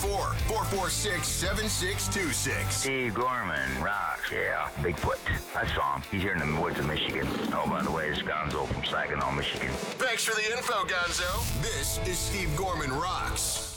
764-446-7626. Steve Gorman rocks. Yeah, Bigfoot. I saw him. He's here in the woods of Michigan. Oh, by the way, this is Gonzo from Saginaw, Michigan. Thanks for the info, Gonzo. This is Steve Gorman Rocks.